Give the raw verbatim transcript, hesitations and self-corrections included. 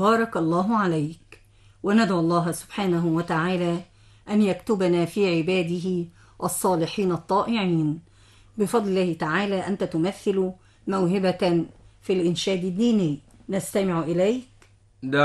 بارك الله عليك. وندعو الله سبحانه وتعالى أن يكتبنا في عباده الصالحين الطائعين. بفضل الله تعالى أنت تمثل موهبة في الإنشاد الديني، نستمع إليك.